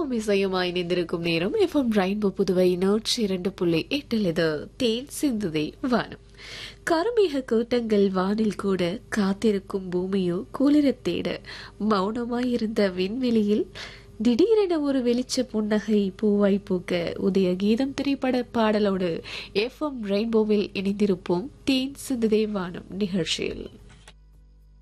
இசையும் இசையுமாய் இணைந்திருக்கும் நேரம் எஃப்எம் ரெயின்போ புதுவை 102.8 இது தேன் சிந்துதை வானம். கருமேக கூட்டங்கள் வானில் கூட காத்திருக்கும் பூமியோ குளிரத் தேட மௌனமாயிருந்த விண்வெளியில் திடீரென ஒரு வெளிச்ச புன்னகை பூவாய் பூக்க உதய கீதம் திரைப்பட பாடலோடு எஃப்எம் ரெயின்போவில் இணைந்திருப்போம் தேன் சிந்துதை வானம் நிகழ்ச்சியில்.